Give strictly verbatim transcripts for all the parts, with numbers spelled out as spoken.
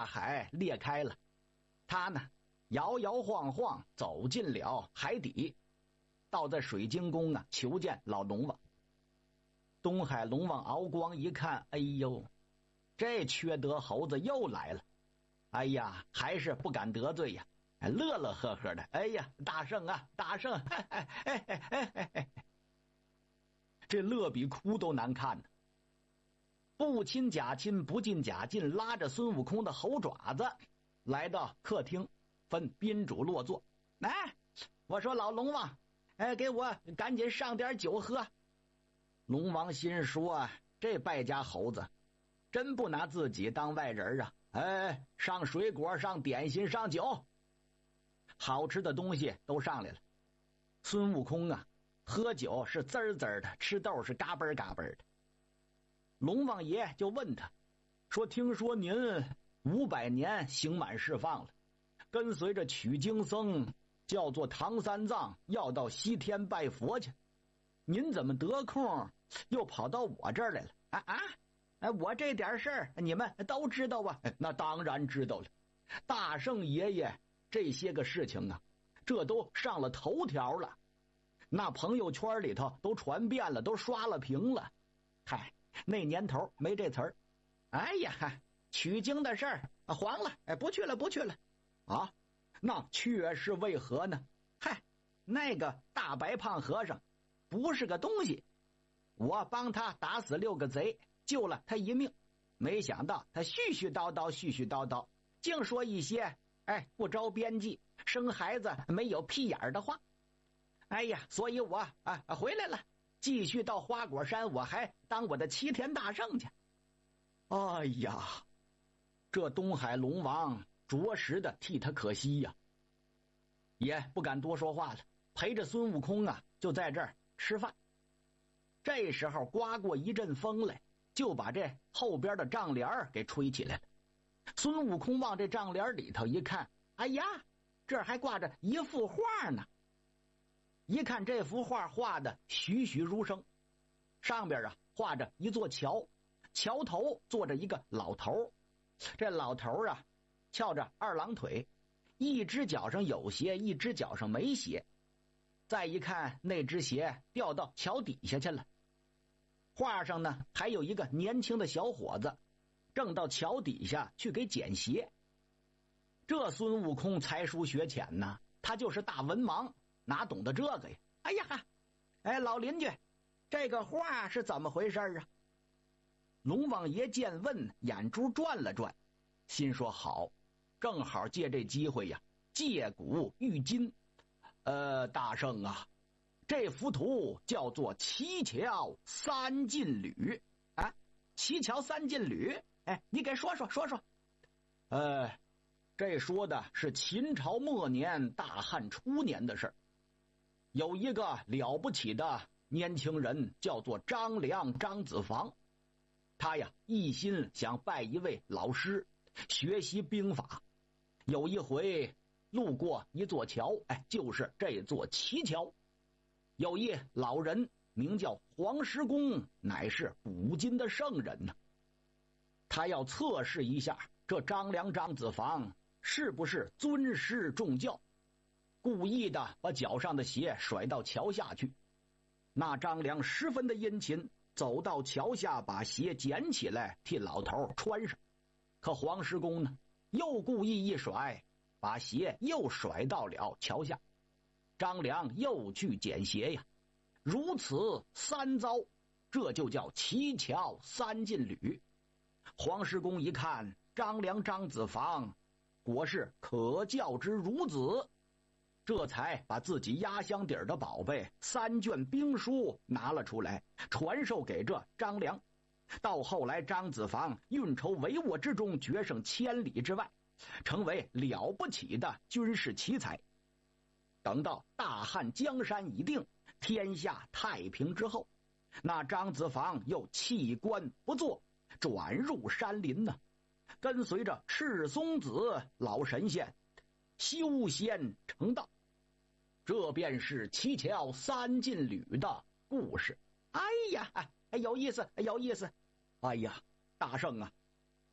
海裂开了，他呢摇摇晃晃走进了海底，到在水晶宫啊求见老龙王。东海龙王敖光一看，哎呦，这缺德猴子又来了，哎呀，还是不敢得罪呀，乐乐呵呵的，哎呀，大圣啊，大圣，嘿嘿嘿嘿嘿嘿嘿，这乐比哭都难看呢。不亲假亲，不近假近，拉着孙悟空的猴爪子来到客厅，分宾主落座。来，我说老龙王，哎，给我赶紧上点酒喝。龙王心说，这败家猴子真不拿自己当外人啊！哎，上水果，上点心，上酒，好吃的东西都上来了。孙悟空啊，喝酒是滋儿滋儿的，吃豆是嘎嘣嘎嘣的。龙王爷就问他说，听说您五百年刑满释放了，跟随着取经僧叫做唐三藏要到西天拜佛去，您怎么得空又跑到我这儿来了？啊啊！哎，我这点事儿你们都知道啊？那当然知道了，大圣爷爷这些个事情啊，这都上了头条了，那朋友圈里头都传遍了，都刷了屏了。嗨，那年头没这词儿。哎呀，取经的事儿黄了，哎，不去了，不去了。啊，那却是为何呢？嗨，那个大白胖和尚不是个东西，我帮他打死六个贼，救了他一命，没想到他絮絮叨叨絮絮叨叨，净说一些哎不着边际，生孩子没有屁眼儿的话。哎呀，所以我啊回来了，继续到花果山，我还当我的齐天大圣去。哎呀，这东海龙王着实的替他可惜呀，也不敢多说话了，陪着孙悟空啊就在这儿吃饭。这时候刮过一阵风来，就把这后边的帐帘给吹起来了。孙悟空往这帐帘里头一看，哎呀，这还挂着一幅画呢。一看这幅画画的栩栩如生，上边啊画着一座桥，桥头坐着一个老头，这老头啊翘着二郎腿，一只脚上有鞋，一只脚上没鞋。再一看，那只鞋掉到桥底下去了。画上呢还有一个年轻的小伙子，正到桥底下去给捡鞋。这孙悟空才疏学浅呐，他就是大文盲，哪懂得这个呀？哎呀，哎，老邻居，这个画是怎么回事啊？龙王爷见问，眼珠转了转，心说好，正好借这机会呀，借古喻今。呃，大圣啊，这幅图叫做七桥三进旅啊，七桥三进旅，哎，你给说说说说。呃，这说的是秦朝末年大汉初年的事儿。有一个了不起的年轻人叫做张良张子房，他呀一心想拜一位老师学习兵法。有一回路过一座桥，哎，就是这座七桥，有一老人名叫黄石公，乃是古今的圣人呢。他要测试一下这张良张子房是不是尊师重教，故意的把脚上的鞋甩到桥下去。那张良十分的殷勤，走到桥下把鞋捡起来替老头穿上。可黄石公呢，又故意一甩，把鞋又甩到了桥下。张良又去捡鞋呀，如此三遭，这就叫七桥三进旅。黄石公一看张良张子房果是可教之孺子，这才把自己压箱底儿的宝贝三卷兵书拿了出来，传授给这张良。到后来张子房运筹帷幄之中，决胜千里之外，成为了不起的军事奇才。等到大汉江山已定，天下太平之后，那张子房又弃官不做，转入山林呢，跟随着赤松子老神仙修仙成道。这便是七桥三进旅的故事。哎呀，有意思有意思。哎呀，大圣啊，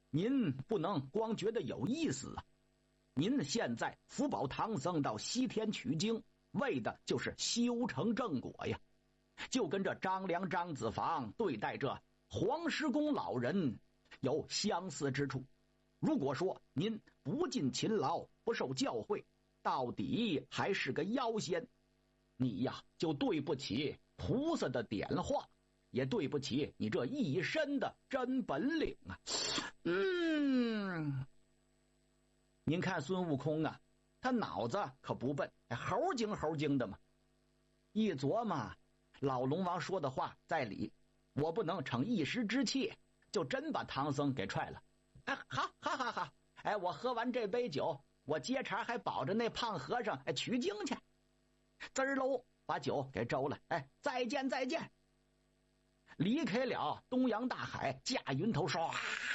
您不能光觉得有意思啊！您现在辅保唐僧到西天取经，为的就是修成正果呀，就跟这张良、张子房对待这黄石公老人有相似之处。如果说您不尽勤劳，不受教诲，到底还是个妖仙，你呀就对不起菩萨的点化，也对不起你这一身的真本领啊！嗯，您看孙悟空啊，他脑子可不笨，猴精猴精的嘛。一琢磨，老龙王说的话在理，我不能逞一时之气，就真把唐僧给踹了。哎，好，好，好，好！哎，我喝完这杯酒，我接茬还保着那胖和尚哎取经去。滋儿喽，把酒给周了。哎，再见，再见！离开了东洋大海，驾云头唰，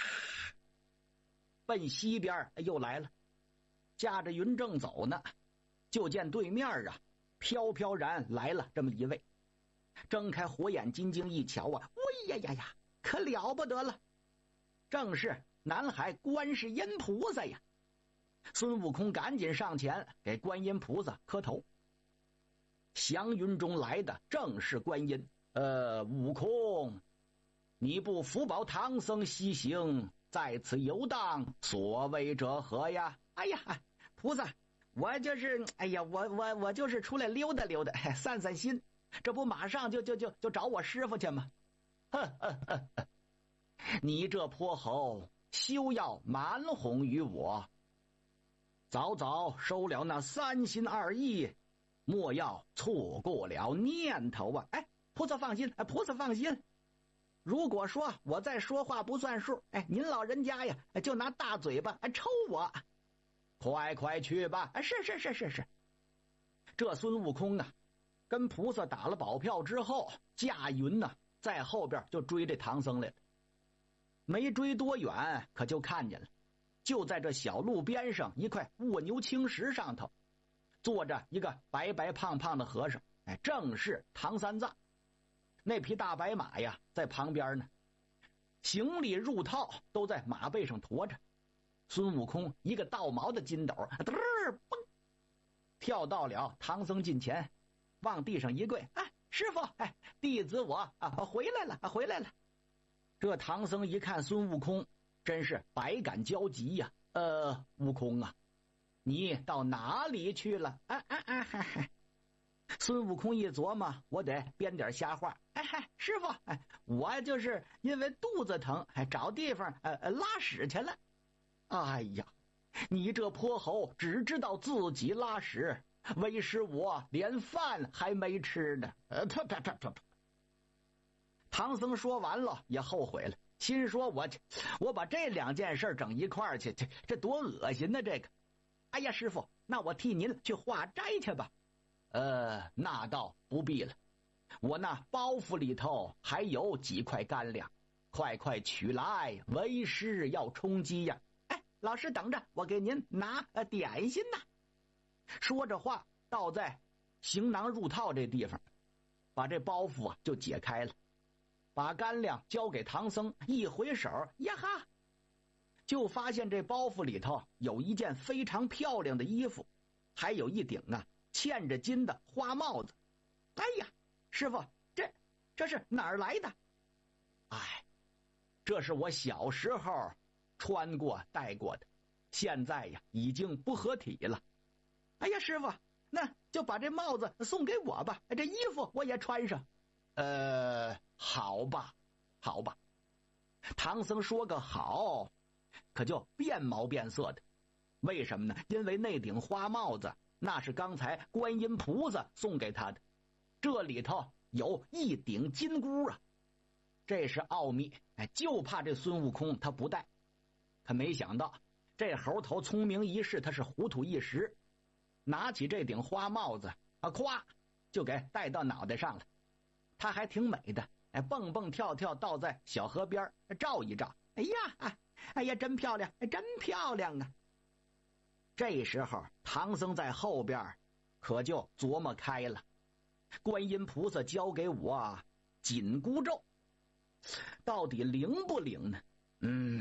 奔西边又来了。驾着云正走呢，就见对面啊，飘飘然来了这么一位。睁开火眼金睛一瞧啊，喂呀呀呀，可了不得了！正是南海观世音菩萨呀！孙悟空赶紧上前给观音菩萨磕头。祥云中来的正是观音。呃，悟空，你不辅保唐僧西行，在此游荡，所为者何呀？哎呀，菩萨，我就是，哎呀，我我我就是出来溜达溜达，散散心，这不马上就就就就找我师傅去吗？呵呵呵呵，你这泼猴，休要瞒哄于我，早早收了那三心二意，莫要错过了念头啊！哎，菩萨放心，菩萨放心。如果说我再说话不算数，哎，您老人家呀，就拿大嘴巴抽我。快快去吧！是是是是是。这孙悟空啊，跟菩萨打了保票之后，驾云呢、啊，在后边就追这唐僧来了。没追多远，可就看见了，就在这小路边上一块卧牛青石上头，坐着一个白白胖胖的和尚，哎，正是唐三藏。那匹大白马呀，在旁边呢，行李入套都在马背上驮着。孙悟空一个倒毛的筋斗，嘚儿嘣，跳到了唐僧近前，往地上一跪：“哎，师傅，哎，弟子我啊回来了，啊回来了。”这唐僧一看孙悟空，真是百感交集呀、啊。呃，悟空啊，你到哪里去了？啊啊啊！嗨嗨！孙悟空一琢磨，我得编点瞎话。哎嗨，师傅，哎，我就是因为肚子疼，还找地方呃拉屎去了。哎呀，你这泼猴只知道自己拉屎，为师我连饭还没吃呢。呃，啪啪啪啪啪。唐僧说完了也后悔了，心说我我把这两件事整一块儿去，这这多恶心呢！这个，哎呀，师傅，那我替您去化斋去吧。呃，那倒不必了，我那包袱里头还有几块干粮，快快取来，为师要充饥呀！哎，老师等着，我给您拿呃点心呐。说着话，倒在行囊入套这地方，把这包袱啊就解开了，把干粮交给唐僧，一回手，呀哈，就发现这包袱里头有一件非常漂亮的衣服，还有一顶啊嵌着金的花帽子。哎呀，师傅，这这是哪儿来的？哎，这是我小时候穿过戴过的，现在呀已经不合体了。哎呀，师傅，那就把这帽子送给我吧，这衣服我也穿上。呃，好吧，好吧。唐僧说个好，可就变毛变色的。为什么呢？因为那顶花帽子那是刚才观音菩萨送给他的，这里头有一顶金箍啊，这是奥秘。哎，就怕这孙悟空他不戴。可没想到这猴头聪明一世，他是糊涂一时，拿起这顶花帽子啊，咵就给戴到脑袋上了。他还挺美的，哎，蹦蹦跳跳倒在小河边照一照。哎呀，哎呀，真漂亮，真漂亮啊！这时候唐僧在后边可就琢磨开了，观音菩萨交给我紧箍咒到底灵不灵呢？嗯，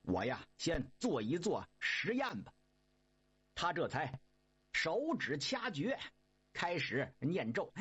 我呀先做一做实验吧。他这才手指掐诀，开始念咒。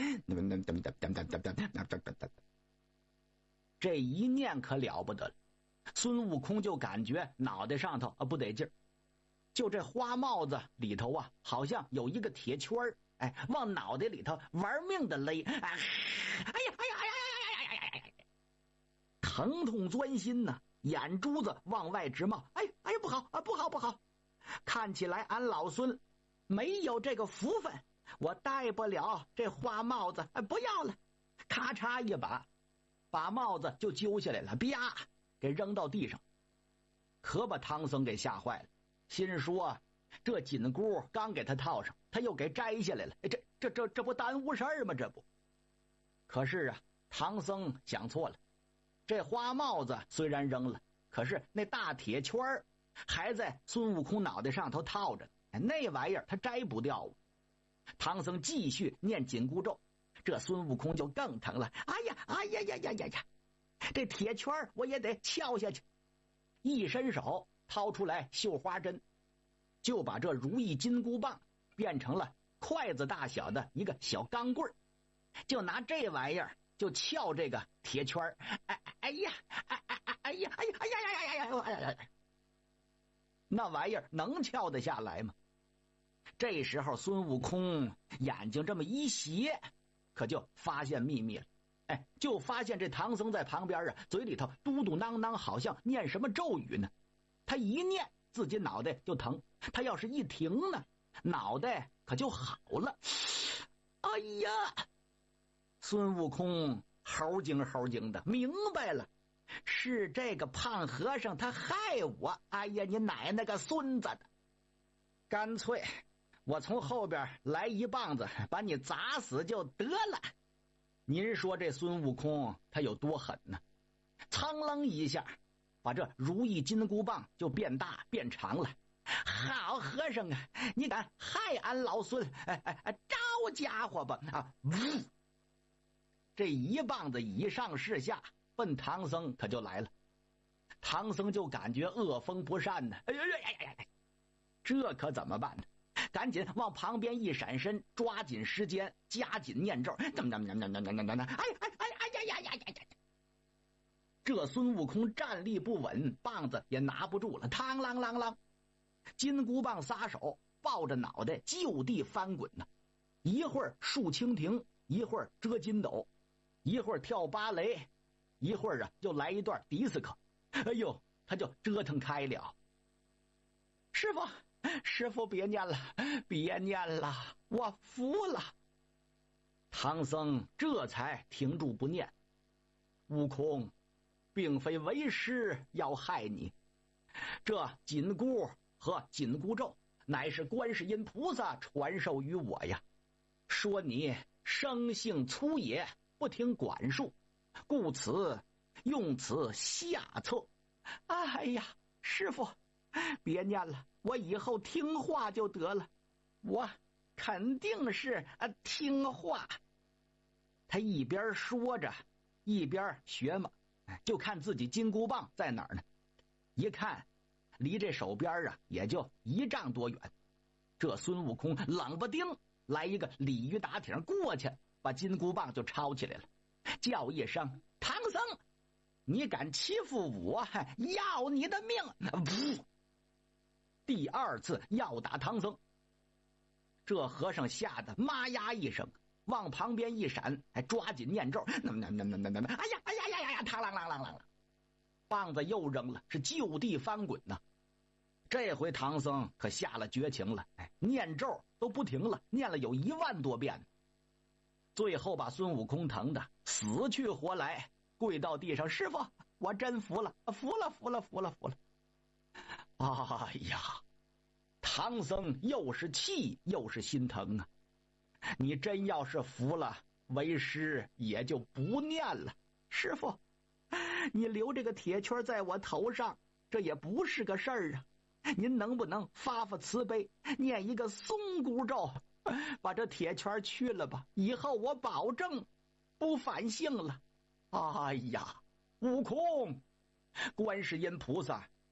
这一念可了不得了，孙悟空就感觉脑袋上头啊不得劲儿，就这花帽子里头啊好像有一个铁圈儿，哎，往脑袋里头玩命的勒，哎呀哎呀哎呀哎呀哎呀哎呀，疼痛钻心呐、啊，眼珠子往外直冒，哎哎呀不好啊不好不好，看起来俺老孙没有这个福分，我戴不了这花帽子，哎，不要了！咔嚓一把，把帽子就揪下来了，啪，给扔到地上，可把唐僧给吓坏了，心说这紧箍刚给他套上，他又给摘下来了，这这这这不耽误事儿吗？这不，可是啊，唐僧想错了，这花帽子虽然扔了，可是那大铁圈儿还在孙悟空脑袋上头套着，那玩意儿他摘不掉啊。唐僧继续念紧箍咒，这孙悟空就更疼了。哎呀，哎呀呀呀呀呀！这铁圈我也得撬下去。一伸手掏出来绣花针，就把这如意金箍棒变成了筷子大小的一个小钢棍，就拿这玩意儿就撬这个铁圈。哎哎呀，哎哎哎哎呀，哎呀哎呀呀呀呀呀呀！那玩意儿能撬得下来吗？这时候孙悟空眼睛这么一斜，可就发现秘密了。哎，就发现这唐僧在旁边啊，嘴里头嘟嘟囔囔，好像念什么咒语呢。他一念，自己脑袋就疼；他要是一停呢，脑袋可就好了。哎呀！孙悟空猴精猴精的明白了，是这个胖和尚他害我。哎呀，你奶奶个孙子的！干脆我从后边来一棒子，把你砸死就得了。您说这孙悟空他有多狠呢？苍楞一下，把这如意金箍棒就变大变长了。好和尚啊，你敢害俺老孙？哎哎哎，招家伙吧！啊，呜！这一棒子以上是下，奔唐僧可就来了。唐僧就感觉恶风不善呢。哎呀呀呀呀！这可怎么办呢？赶紧往旁边一闪身，抓紧时间，加紧念咒。哎哎哎哎呀呀呀呀呀！这孙悟空站立不稳，棒子也拿不住了，嘡啷啷啷，金箍棒撒手，抱着脑袋就地翻滚呢。一会儿竖蜻蜓，一会儿遮筋斗，一会儿跳芭蕾，一会儿啊就来一段迪斯科。哎呦，他就折腾开了。师傅，师傅别念了，别念了，我服了。唐僧这才停住不念。悟空，并非为师要害你，这紧箍和紧箍咒乃是观世音菩萨传授于我呀。说你生性粗野，不听管束，故此用此下策。哎呀，师傅别念了，我以后听话就得了，我肯定是啊听话。他一边说着一边学嘛，就看自己金箍棒在哪儿呢。一看离这手边啊也就一丈多远。这孙悟空冷不丁来一个鲤鱼打挺过去，把金箍棒就抄起来了，叫一声唐僧，你敢欺负我，要你的命！噗！第二次要打唐僧，这和尚吓得妈呀一声，往旁边一闪，还抓紧念咒。那那那那那那，哎呀哎呀呀呀呀！嘡啷啷啷啷，棒子又扔了，是就地翻滚呐。这回唐僧可下了绝情了，哎，念咒都不停了，念了有一万多遍，最后把孙悟空疼的死去活来，跪到地上，师傅，我真服了，服了，服了，服了，服了。哎呀，唐僧又是气又是心疼啊！你真要是服了，为师也就不念了。师傅，你留这个铁圈在我头上，这也不是个事儿啊！您能不能发发慈悲，念一个松箍咒，把这铁圈去了吧？以后我保证不反性了。哎呀，悟空，观世音菩萨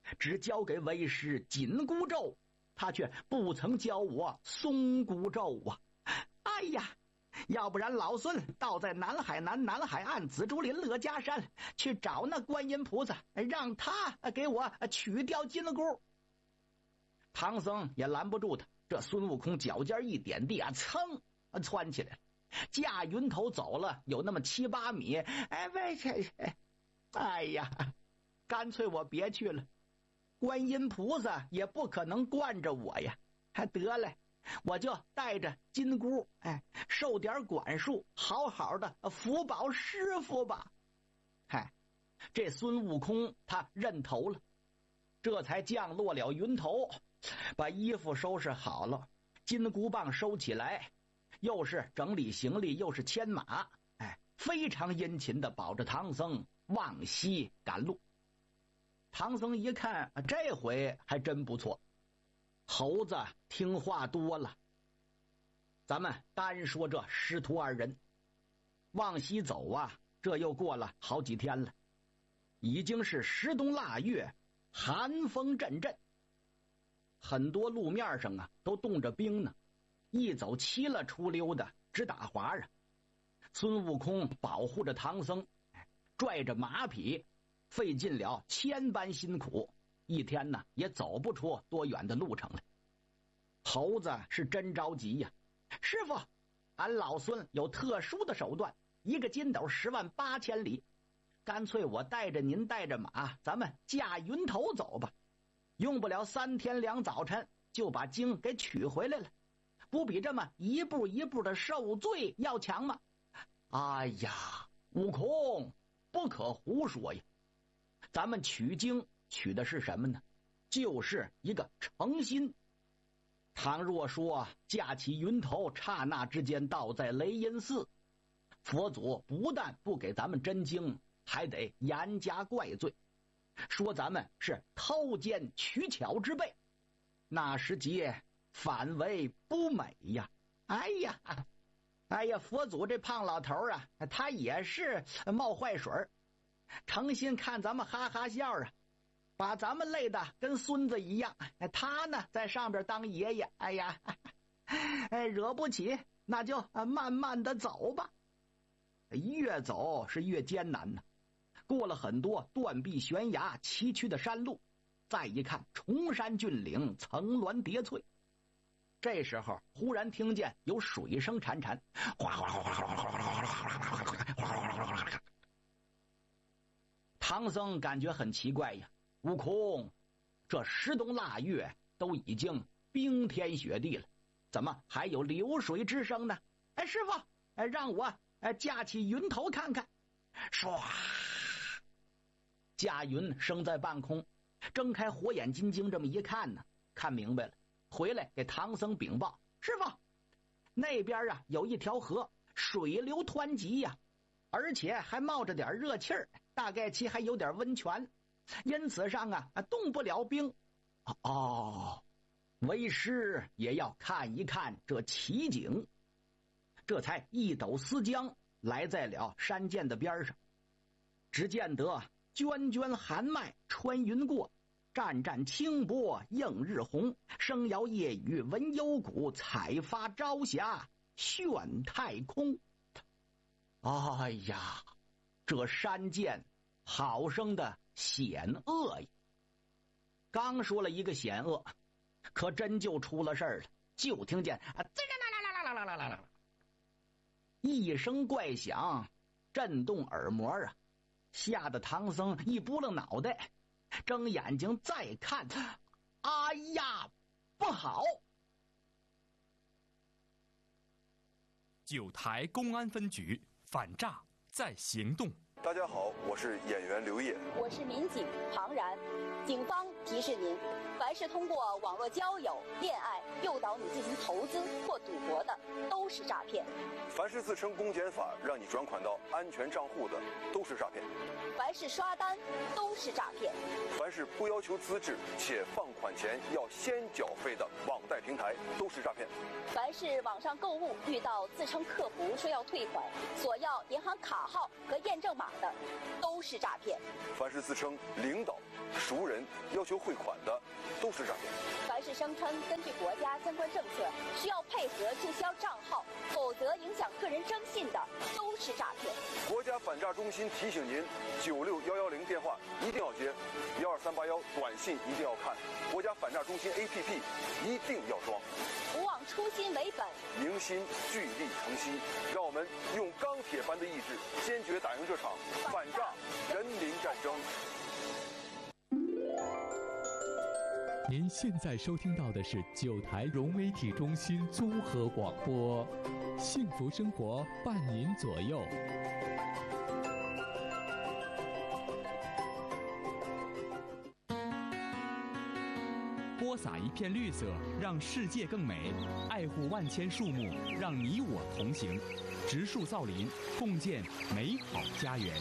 只教给为师紧箍咒，他却不曾教我松箍咒啊！哎呀，要不然老孙倒在南海南南海岸紫竹林乐家山去找那观音菩萨，让他给我取掉金箍。唐僧也拦不住他，这孙悟空脚尖一点地啊，噌窜起来了，架云头走了有那么七八米。哎喂，这哎呀，干脆我别去了，观音菩萨也不可能惯着我呀。还得嘞，我就带着金箍，哎，受点管束，好好的福保师傅吧。嗨，这孙悟空他认头了，这才降落了云头，把衣服收拾好了，金箍棒收起来，又是整理行李，又是牵马，哎，非常殷勤的保着唐僧往西赶路。唐僧一看，这回还真不错，猴子听话多了。咱们单说这师徒二人往西走啊，这又过了好几天了，已经是十冬腊月，寒风阵阵，很多路面上啊都冻着冰呢，一走七了出溜的直打滑啊。孙悟空保护着唐僧，拽着马匹，费尽了千般辛苦，一天呢也走不出多远的路程来。猴子是真着急呀，师傅，俺老孙有特殊的手段，一个筋斗十万八千里，干脆我带着您带着马，咱们驾云头走吧，用不了三天两早晨就把经给取回来了，不比这么一步一步的受罪要强吗？哎呀，悟空，不可胡说呀，咱们取经取的是什么呢？就是一个诚心。倘若说架起云头，刹那之间倒在雷音寺，佛祖不但不给咱们真经，还得严加怪罪，说咱们是偷奸取巧之辈，那时节反为不美呀！哎呀，哎呀，佛祖这胖老头啊，他也是冒坏水，诚心看咱们哈哈笑啊，把咱们累得跟孙子一样，他呢在上边当爷爷。哎呀，哎，惹不起，那就慢慢的走吧。越走是越艰难呢，过了很多断壁悬崖崎岖的山路，再一看崇山峻岭，层峦叠翠。这时候忽然听见有水声潺潺，哗哗哗哗哗哗哗哗哗哗哗哗哗。唐僧感觉很奇怪呀，悟空，这十冬腊月都已经冰天雪地了，怎么还有流水之声呢？哎，师傅，哎，让我哎架起云头看看。唰，架云升在半空，睁开火眼金睛这么一看呢，看明白了，回来给唐僧禀报，师傅，那边啊有一条河，水流湍急呀，而且还冒着点热气儿，大概其还有点温泉，因此上啊冻不了冰。哦，为师也要看一看这奇景。这才一抖丝缰，来在了山涧的边上。只见得涓涓寒脉穿云过，湛湛清波映日红，声摇夜雨闻幽谷，采发朝霞炫太空。哎呀，这山涧好生的险恶呀！刚说了一个险恶，可真就出了事儿了。就听见啊，滋啦啦啦啦啦啦啦啦，一声怪响，震动耳膜啊，吓得唐僧一拨楞脑袋，睁眼睛再看，哎呀，不好！ 九台公安分局反诈在行动。 大家好，我是演员刘烨， 我是民警庞然。警方提示您，凡是通过网络交友、恋爱诱导你进行投资或赌博的，都是诈骗。 凡是自称公检法让你转款到安全账户的，都是诈骗。 凡是刷单，都是诈骗。 凡是不要求资质且放款前要先缴费的网贷平台，都是诈骗。 凡是网上购物遇到自称客服说要退款，索要银行卡号和验证码的，都是诈骗。 凡是自称领导、熟人要求求汇款的都是诈骗。 凡是声称根据国家相关政策需要配合注销账号，否则影响个人征信的，都是诈骗。 国家反诈中心提醒您：九六幺幺零电话一定要接，幺二三八幺短信一定要看，国家反诈中心 A P P 一定要装。 不忘初心为本， 凝心聚力成溪，让我们用钢铁般的意志，坚决打赢这场反诈人民战争。 您现在收听到的是九台融媒体中心综合广播，幸福生活伴您左右。 播撒一片绿色，让世界更美；爱护万千树木，让你我同行。植树造林，共建美好家园。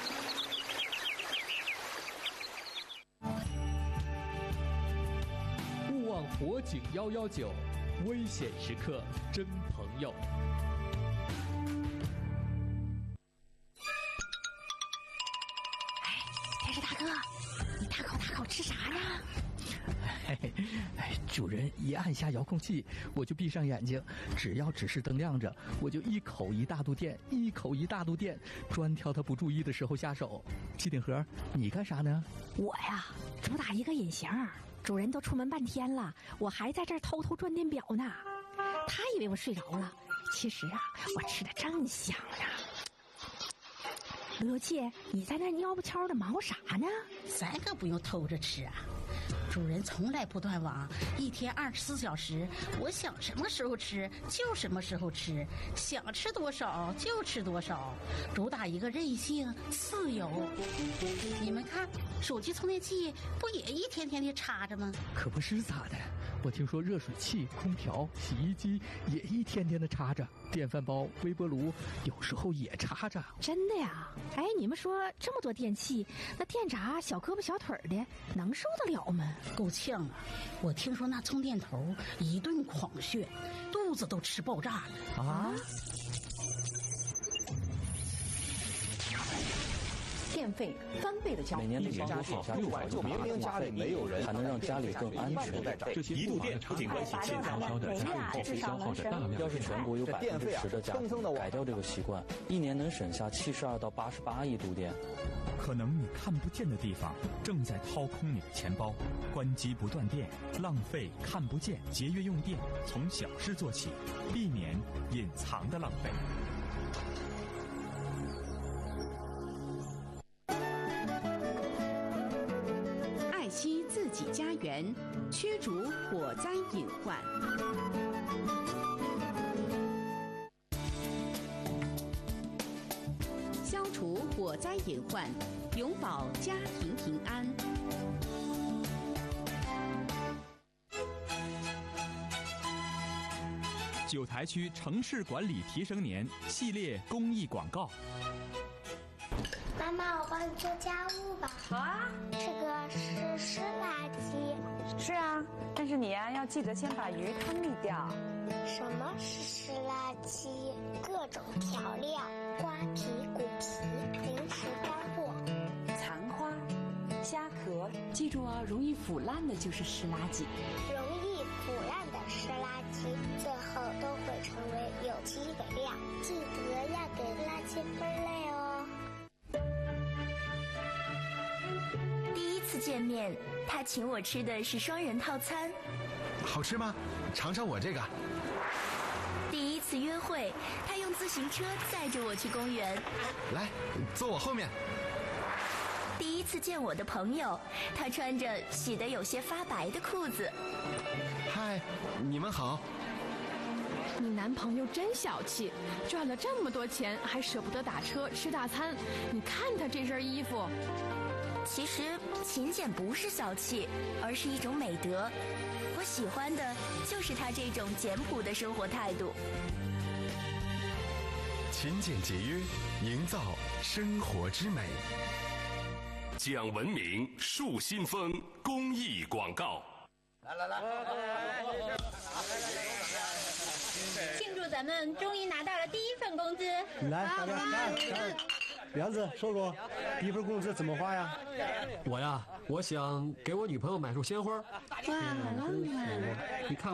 勿忘火警幺幺九，危险时刻真朋友。 哎，电视大哥，你大口大口吃啥呢？ 哎哎，主人一按下遥控器，我就闭上眼睛，只要指示灯亮着，我就一口一大肚电，一口一大肚电，专挑他不注意的时候下手。机顶盒，你干啥呢？ 我呀，主打一个隐形，主人都出门半天了，我还在这儿偷偷转电表呢。他以为我睡着了，其实啊，我吃的正香呢。罗姐，你在那蔫不悄的忙活啥呢？ 咱可不用偷着吃啊。主人从来不断网，一天二十四小时，我想什么时候吃就什么时候吃，想吃多少就吃多少，主打一个任性自由。你们看，手机充电器不也一天天的插着吗？ 可不是咋的，我听说热水器、空调、洗衣机也一天天的插着，电饭煲、微波炉有时候也插着。 真的呀？哎，你们说这么多电器，那电闸小胳膊小腿的能受得了吗？ 够呛啊！我听说那充电头一顿狂炫，肚子都吃爆炸了啊！ 电费翻倍的交， 每年的家电下六百就明明家里没有人，还能让家里更安全。 这些一度电不仅关系静悄悄的家用电费消耗着大量。 要是全国有百分之十的家庭改掉这个习惯，一年能省下七十二到八十八亿度电。 可能你看不见的地方正在掏空你的钱包，关机不断电，浪费看不见，节约用电，从小事做起，避免隐藏的浪费。 爱惜自己家园，驱逐火灾隐患。消除火灾隐患，永保家庭平安。 九台区城市管理提升年系列公益广告。 妈妈，我帮你做家务吧。 好啊。 这个是湿垃圾。 是啊，但是你呀、啊、要记得先把鱼汤沥掉。 什么是湿垃圾？各种调料、瓜皮、骨皮、零食干货、 残花、虾壳，记住啊，容易腐烂的就是湿垃圾。 容易腐烂的湿垃圾，最后都会成为有机肥料。记得要给垃圾分类哦。 第一次见面，他请我吃的是双人套餐。 好吃吗？尝尝我这个。 第一次约会，他用自行车载着我去公园。 来，坐我后面。 第一次见我的朋友，他穿着洗得有些发白的裤子。 嗨，你们好。 你男朋友真小气，赚了这么多钱还舍不得打车吃大餐。你看他这身衣服。 其实勤俭不是小气，而是一种美德。我喜欢的就是他这种简朴的生活态度。 勤俭节约，营造生活之美。 讲文明树新风公益广告。 来来来， 庆祝咱们终于拿到了第一份工资！ 来，大家来， 院子说说，一份工资怎么花呀？ 我呀，我想给我女朋友买束鲜花。 哇，好浪漫！ 你看。